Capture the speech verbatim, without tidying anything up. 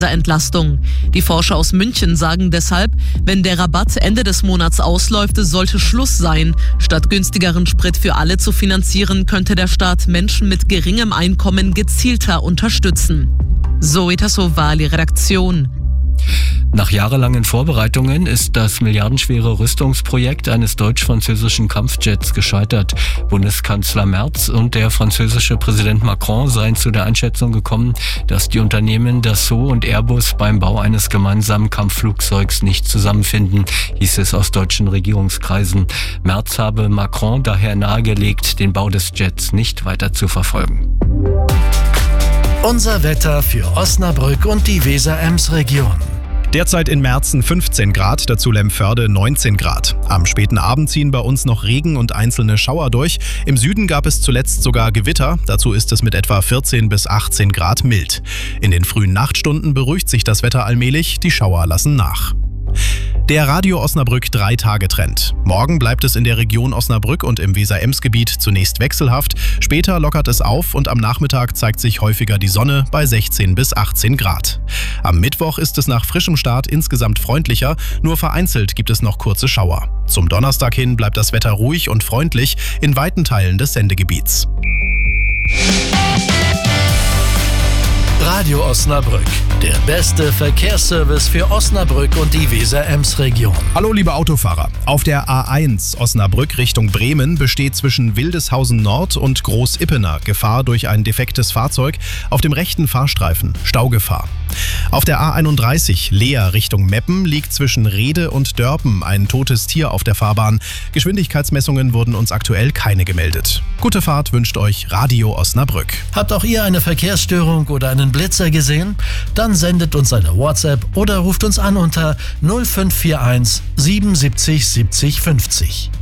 Entlastung. Die Forscher aus München sagen deshalb, wenn der Rabatt Ende des Monats ausläuft, sollte Schluss sein. Statt günstigeren Sprit für alle zu finanzieren, könnte der Staat Menschen mit geringem Einkommen gezielter unterstützen. Zoe Tassovali, Redaktion. Nach jahrelangen Vorbereitungen ist das milliardenschwere Rüstungsprojekt eines deutsch-französischen Kampfjets gescheitert. Bundeskanzler Merz und der französische Präsident Macron seien zu der Einschätzung gekommen, dass die Unternehmen Dassault und Airbus beim Bau eines gemeinsamen Kampfflugzeugs nicht zusammenfinden, hieß es aus deutschen Regierungskreisen. Merz habe Macron daher nahegelegt, den Bau des Jets nicht weiter zu verfolgen. Unser Wetter für Osnabrück und die Weser-Ems-Region. Derzeit in Merzen fünfzehn Grad, dazu Lemförde neunzehn Grad. Am späten Abend ziehen bei uns noch Regen und einzelne Schauer durch. Im Süden gab es zuletzt sogar Gewitter, dazu ist es mit etwa vierzehn bis achtzehn Grad mild. In den frühen Nachtstunden beruhigt sich das Wetter allmählich, die Schauer lassen nach. Der Radio Osnabrück drei Tage Trend. Morgen bleibt es in der Region Osnabrück und im Weser-Ems-Gebiet zunächst wechselhaft. Später lockert es auf und am Nachmittag zeigt sich häufiger die Sonne bei sechzehn bis achtzehn Grad. Am Mittwoch ist es nach frischem Start insgesamt freundlicher, nur vereinzelt gibt es noch kurze Schauer. Zum Donnerstag hin bleibt das Wetter ruhig und freundlich in weiten Teilen des Sendegebiets. Radio Osnabrück, der beste Verkehrsservice für Osnabrück und die Weser-Ems-Region. Hallo liebe Autofahrer, auf der A eins Osnabrück Richtung Bremen besteht zwischen Wildeshausen Nord und Groß-Ippener Gefahr durch ein defektes Fahrzeug auf dem rechten Fahrstreifen, Staugefahr. Auf der A einunddreißig Leer Richtung Meppen liegt zwischen Rede und Dörpen ein totes Tier auf der Fahrbahn. Geschwindigkeitsmessungen wurden uns aktuell keine gemeldet. Gute Fahrt wünscht euch Radio Osnabrück. Habt auch ihr eine Verkehrsstörung oder einen Blitzer gesehen? Dann sendet uns eine WhatsApp oder ruft uns an unter null fünf vier eins siebenundsiebzig siebzig fünfzig.